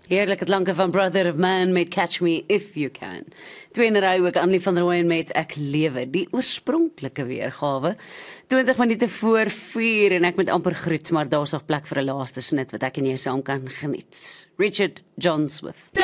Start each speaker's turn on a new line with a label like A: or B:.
A: Heerlik het lanke van Brother of Man met Catch Me If You Can. Twee in 'n ry ook Annelie van der Rooyen met Ek Lewe, die oorspronklike weergawe. 20 minute voor 4 en ek moet amper groet, maar daar's nog plek vir 'n laaste snit wat ek en jy saam kan geniet. Richard Johnsworth.